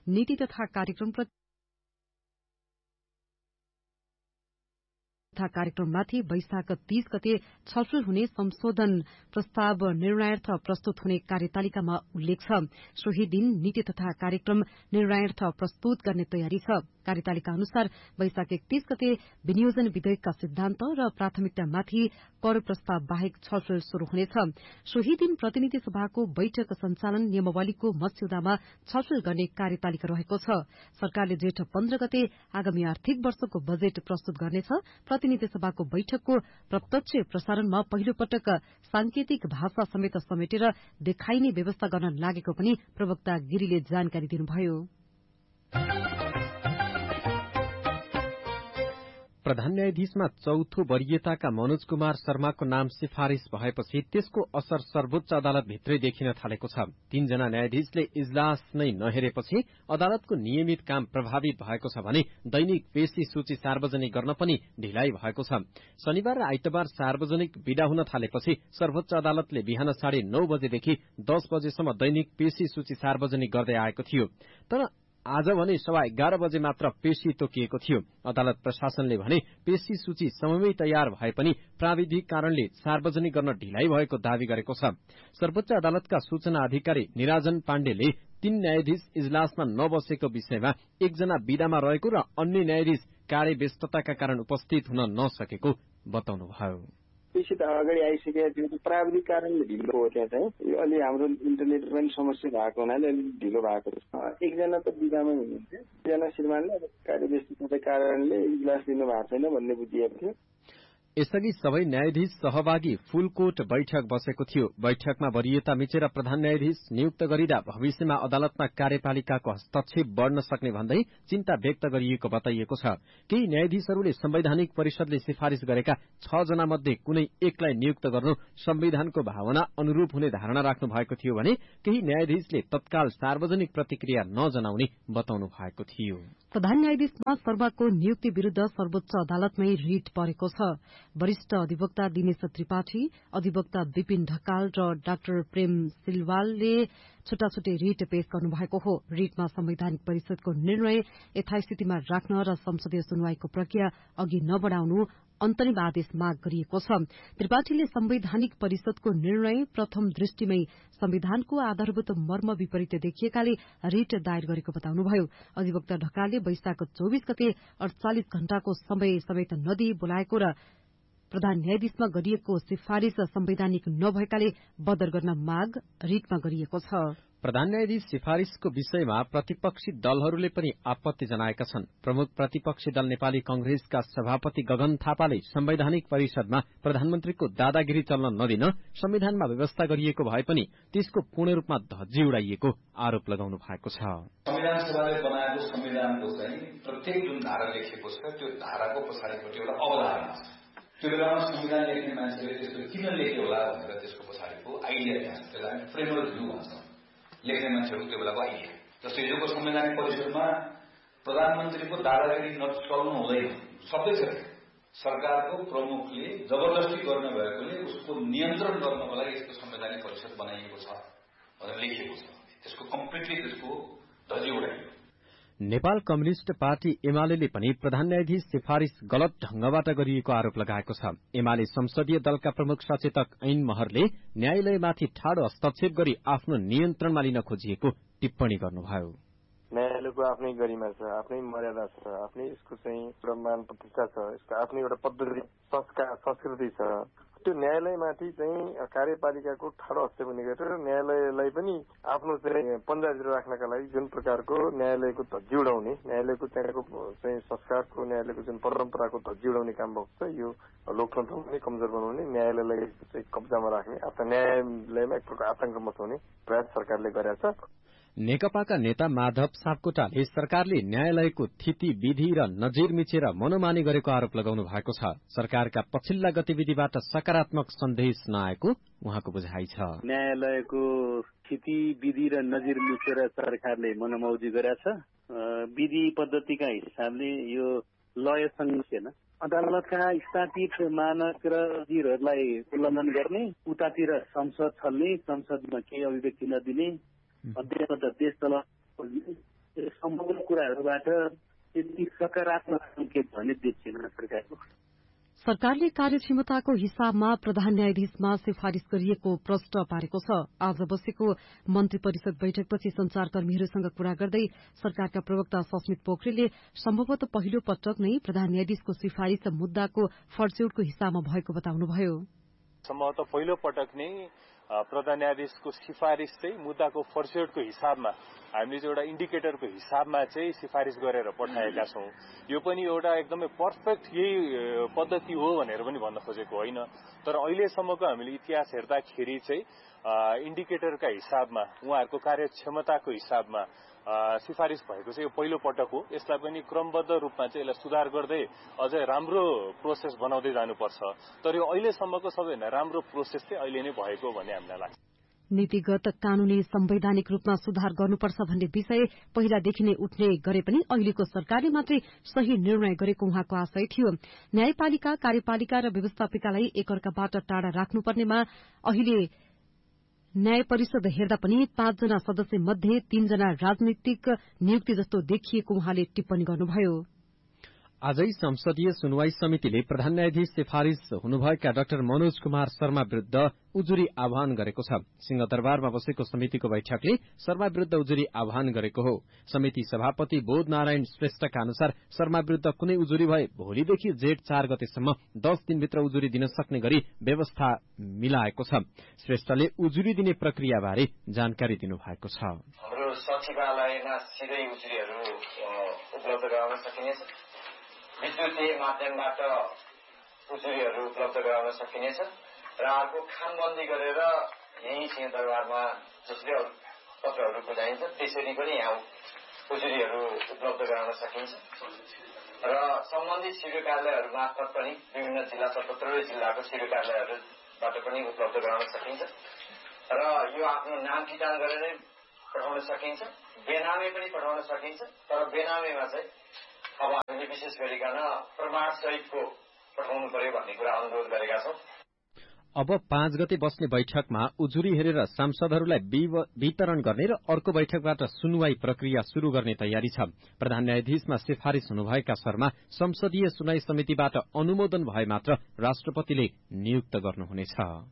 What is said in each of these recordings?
नीति तथा कार्यक्रममाथि वैशाख 30 गते छलफल हुने संशोधन प्रस्ताव निर्णयार्थ प्रस्तुत हुने कार्यतालिकामा उल्लेख छ। सोही दिन नीति तथा कार्यक्रम निर्णयार्थ प्रस्तुत गर्ने तयारी छ। कार्यतालिका अनुसार वैशाख 31 गते विनियोजन विधेयकका सिद्धान्त र प्राथमिकतामाथि कर प्रस्ताव बाहेक छलफल शुरू हुनेछ। सोही दिन प्रतिनिधि सभाको बैठक सञ्चालन नियमावलीको मस्यौदामा छलफल गर्ने कार्यतालिका रहेको छ। सरकारले जेठ 15 गते आगामी आर्थिक वर्षको बजेट प्रस्तुत गर्नेछ। प्रतिनिधि सभाको बैठकको प्रत्यक्ष प्रसारणमा पहिलो पटक सांकेतिक भाषा समेत समेटेर देखाइने व्यवस्था गर्न लागेको पनि प्रवक्ता गिरीले जानकारी दिनुभयो। प्रधान न्यायाधीशमा चौथो वरियताका मनोज कुमार शर्माको नाम सिफारिश भएपछि त्यसको असर सर्वोच्च अदालत भित्रै देखिन थालेको छ। 3 जना न्यायाधीशले इजलास नै नहेरेपछि अदालतको नियमित काम प्रभावित भएको छ भने दैनिक पेशी सूची सार्वजनिक गर्न पनि ढिलाइ भएको छ। शनिबार र आइतबार सार्वजनिक बिदा हुन थालेपछि सर्वोच्च अदालतले बिहान 9:30 बजेदेखि 10 बजेसम्म दैनिक पेशी सूची सार्वजनिक गर्दै आएको थियो। तर आज भने 11:15 बजे मात्र पेशी तोकिएको थियो। अदालत प्रशासनले भने पेशी सूची समयमै तयार भए पनि प्राविधिक कारणले सार्वजनिक गर्न ढिलाइ भएको दावी गरेको छ। सर्वोच्च अदालतका सूचना अधिकारी निराजन पाण्डेले 3 न्यायाधीश इजलासमा नबसेको विषयमा एकजना बिदामा रहेको र अन्य न्यायाधीश कार्यव्यस्तताका कारण उपस्थित हुन नसकेको बताउनुभयो। पेशी त अगाडि आइसकेको थियो, प्राविधिक कारणले ढिलो हो। त्यहाँ चाहिँ अलि हाम्रो इन्टरनेट पनि समस्या भएको हुनाले अलि ढिलो भएको छ। एकजना त बिदामै हुनुहुन्थ्यो, एकजना श्रीमानले कार्यव्यस्तताका कारणले इजलास दिनु भएको छैन भन्ने बुझिएको थियो। यसअघि सबै न्यायाधीश सहभागी फुलकोट बैठक बसेको थियो। बैठकमा वरियता मिचेर प्रधान न्यायाधीश नियुक्त गरिँदा भविष्यमा अदालतमा कार्यपालिकाको हस्तक्षेप बढ्न सक्ने भन्दै चिन्ता व्यक्त गरिएको बताइएको छ। केही न्यायाधीशहरूले संवैधानिक परिषदले सिफारिश गरेका 6 जना मध्ये कुनै एकलाई नियुक्त गर्नु संविधानको भावना अनुरूप हुने धारणा राख्नु भएको थियो भने केही न्यायाधीशले तत्काल सार्वजनिक प्रतिक्रिया नजनाउने बताउनु भएको थियो। प्रधान न्यायाधीशमा शर्माको नियुक्ति विरूद्ध सर्वोच्च अदालतमै रिट परेको छ। वरिष्ठ अधिवक्ता दिनेश त्रिपाठी, अधिवक्ता विपिन ढकाल र डाक्टर प्रेम सिलवालले छुट्टाछुट्टै रिट पेश गर्नुभएको हो। रिटमा संवैधानिक परिषदको निर्णय यथास्थितिमा राख्न र संसदीय सुनवाईको प्रक्रिया अघि नबढ़ाउनु अन्तरिम आदेश माग गरिएको छ। त्रिपाठीले संवैधानिक परिषदको निर्णय प्रथम दृष्टिमै संविधानको आधारभूत मर्म विपरीत देखिएकाले रिट दायर गरेको बताउनुभयो। अधिवक्ता ढकालले वैशाख 24 गते 48 घण्टाको समय समेत नदिई बोलाएको र प्रधान न्यायाधीशमा गरिएको सिफारिश संवैधानिक नभएकाले बदर गर्न माग रिटमा गरिएको छ। प्रधान न्यायाधीश सिफारिशको विषयमा प्रतिपक्षी दलहरूले पनि आपत्ति जनाएका छन्। प्रमुख प्रतिपक्षी दल नेपाली कंग्रेसका सभापति गगन थापाले संवैधानिक परिषदमा प्रधानमन्त्रीको दादागिरी चल्न नदिन संविधानमा व्यवस्था गरिएको भए पनि त्यसको पूर्ण रूपमा धज्जी उडाइएको आरोप लगाउनु भएको छ। संविधान सभाले बनाएको संविधानको चाहिँ प्रत्येक जुन धारा लेखिएको छ त्यो धाराको पछाडिपट्टि एउटा अवधारणा छ। त्यो बेलामा संविधान लेख्ने मान्छेले त्यसको किन लेख्यो होला भनेर त्यसको पछाडिको आइडिया त्यहाँ छ। त्यसलाई हामी फ्रेमवर्क भ्यू भन्छौँ। लेख्ने मान्छेहरूको त्यो बेलाको आइडिया। जस्तो हिजोको संवैधानिक परिषदमा प्रधानमन्त्रीको दादागिरी नचल्नु हुँदैन सबै छ। सरकारको प्रमुखले जबरजस्ती गर्ने भएकोले उसको नियन्त्रण गर्नको लागि यस्तो संवैधानिक परिषद बनाइएको छ भनेर लेखिएको छ। त्यसको कम्प्लिटली त्यसको धजी उडाइयो। नेपाल कम्युनिष्ट पार्टी एमाले पनि प्रधान न्यायाधीश सिफारिश गलत ढंगबाट गरिएको आरोप लगाएको छ। एमाले संसदीय दलका प्रमुख सचेतक ऐन महरले न्यायालयमाथि ठाडो हस्तक्षेप गरी आफ्नो नियन्त्रणमा लिन खोजिएको टिप्पणी गर्नुभयो। न्यायालयको आफ्नै गरिमा छ, आफ्नै मर्यादा छ, आफ्नै यसको चाहिँ प्रमाण प्रतिष्ठा छ, यसको आफ्नै एउटा पद्धति संस्कृति छ। त्यो न्यायालयमाथि चाहिँ कार्यपालिकाको ठाडो हस्तक्षेप हुने गरेर न्यायालयलाई पनि आफ्नो चाहिँ पन्जातिर राख्नका लागि जुन प्रकारको न्यायालयको धज्जी उडाउने, न्यायालयको त्यहाँको चाहिँ संस्कारको, न्यायालयको जुन परम्पराको धज्जी उडाउने काम भएको छ, यो लोकतन्त्रलाई पनि कमजोर बनाउने, न्यायालयलाई चाहिँ कब्जामा राख्ने अथवा न्यायालयमा एक प्रकार आतंक मचाउने प्रयास सरकारले गरेको छ। नेकपाका नेता माधव सापकोटाले सरकारले न्यायालयको थिति विधि र नजिर मिचेर मनोमानी गरेको आरोप लगाउनु भएको छ। सरकारका पछिल्ला गतिविधिबाट सकारात्मक सन्देश नआएको उहाँको बुझाइ छ। न्यायालयको थिति विधि र नजिर मिचेर सरकारले मनोमौजी गरेछ। विधि पद्धतिका हिसाबले यो लयसँग छैन। अदालतका स्थापित मानक र नजिरहरूलाई उल्लङ्घन गर्ने, उतातिर संसद छल्ने, संसदमा केही अभिव्यक्ति नदिने, अध्यक्ष देश चलाउने, सम्पूर्ण कुराहरूबाट त्यति सकारात्मक सङ्केत भने देखिएन सरकारको। सरकारले कार्यक्षमताको हिसाबमा प्रधान न्यायाधीशमा सिफारिश गरिएको प्रष्ट पारेको छ। आज बसेको मन्त्री परिषद बैठकपछि संचारकर्मीहरूसँग कुरा गर्दै सरकारका प्रवक्ता सस्मित पोखरेलले सम्भवतः पहिलो पटक नै प्रधान न्यायाधीशको सिफारिश मुद्दाको फड्चौटको हिसाबमा भएको बताउनुभयो। सम्भवतः पहिलो पटक नै प्रधान न्यायाधीशको सिफारिश चाहिँ मुद्दाको फड्चौटको हिसाबमा हामीले चाहिँ एउटा इन्डिकेटरको हिसाबमा चाहिँ सिफारिस गरेर पठाएका छौं। यो पनि एउटा एकदमै पर्फेक्ट यही पद्धति हो भनेर पनि भन्न खोजेको होइन, तर अहिलेसम्मको हामीले इतिहास हेर्दाखेरि चाहिँ इन्डिकेटरका हिसाबमा उहाँहरूको कार्यक्षमताको हिसाबमा सिफारिस भएको चाहिँ यो पहिलो पटक हो। यसलाई पनि क्रमबद्ध रूपमा चाहिँ यसलाई सुधार गर्दै अझै राम्रो प्रोसेस बनाउँदै जानुपर्छ, तर यो अहिलेसम्मको सबैभन्दा राम्रो प्रोसेस चाहिँ अहिले नै भएको भन्ने हामीलाई लाग्छ। नीतिगत कानूनी संवैधानिक रूपमा सुधार गर्नुपर्छ भन्ने विषय पहिलादेखि नै उठ्ने गरे पनि अहिलेको सरकारले मात्रै सही निर्णय गरेको उहाँको आशय थियो। न्यायपालिका, कार्यपालिका र व्यवस्थापिकालाई एकअर्काबाट टाढा राख्नुपर्नेमा अहिले न्याय परिषद हेर्दा पनि 5 जना सदस्य मध्ये 3 जना राजनीतिक नियुक्ति जस्तो देखिएको उहाँले टिप्पणी गर्नुभयो। आजै संसदीय सुनवाई समितिले प्रधान न्यायाधीश सिफारिश हुनुभएका डाक्टर मनोज कुमार शर्मा विरूद्ध उजुरी आह्वान गरेको छ। सिंहदरबारमा बसेको समितिको बैठकले शर्मा विरूद्ध उजुरी आह्वान गरेको हो। समिति सभापति बोध नारायण श्रेष्ठका अनुसार शर्मा विरूद्ध कुनै उजुरी भए भोलिदेखि जेठ 4 गतेसम्म 10 दिनभित्र उजुरी दिन सक्ने गरी व्यवस्था मिलाएको छ। श्रेष्ठले उजुरी दिने प्रक्रियाबारे जानकारी दिनुभएको छ। हाम्रो सचिवालयमा सिधै उजुरीहरू उपलब्ध गराउन सकिनेछ, विद्युतीय माध्यमबाट उजुरीहरू उपलब्ध गराउन सकिनेछ र अर्को खामबन्दी गरेर यही सिंहदरबारमा जसले पत्रहरू बुझाइन्छ त्यसरी पनि यहाँ उजुरीहरू उपलब्ध गराउन सकिन्छ र सम्बन्धित सिडिओ कार्यालयहरू मार्फत पनि विभिन्न जिल्ला 77 जिल्लाको सिडिओ कार्यालयहरूबाट पनि उपलब्ध गराउन सकिन्छ र यो आफ्नो नाम ठिकान गरेर नै पठाउन सकिन्छ, बेनामे पनि पठाउन सकिन्छ। तर बेनामेमा चाहिँ अब हामीले विशेष गरिकन प्रमाण सहितको पठाउनु पर्यो भन्ने कुरा अनुरोध गरेका छौं। अब 5 गते बस्ने बैठकमा उजुरी हेरेर सांसदहरूलाई वितरण गर्ने र अर्को बैठकबाट सुनवाई प्रक्रिया शुरू गर्ने तयारी छ। प्रधान न्यायाधीशमा सिफारिश हुनुभएका शर्मा संसदीय सुनवाई समितिबाट अनुमोदन भए मात्र राष्ट्रपतिले नियुक्त गर्नुहुनेछ।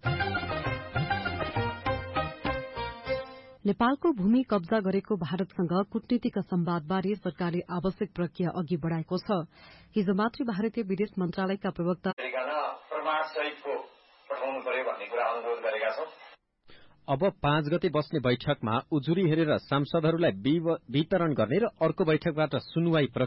नेपालको भूमि कब्जा गरेको भारतसँग कूटनीतिक सम्वादबारे सरकारले आवश्यक प्रक्रिया अघि बढ़ाएको छ। हिजो मात्रै भारतीय विदेश मन्त्रालयका प्रवक्ता प्रमाण सहितको पठाउनु पर्यो भन्ने कुरा अनुरोध गरेका छौं। अब 5 गते बस्ने बैठकमा उजुरी हेरेर सांसदहरूलाई वितरण गर्ने र अर्को बैठकबाट सुनवाई